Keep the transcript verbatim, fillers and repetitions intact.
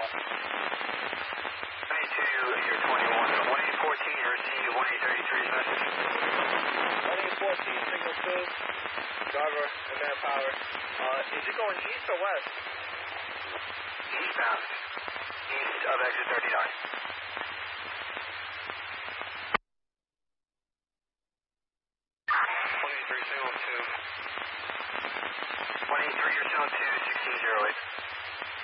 twenty-two, you're twenty-one. one eight fourteen, receive one eight thirty-three message. one eight fourteen, signal two, driver and manpower. Uh, is it going east or west? Eastbound. East of exit thirty-nine. one eight three, signal two. one eight three, you're signal two, sixteen oh eight.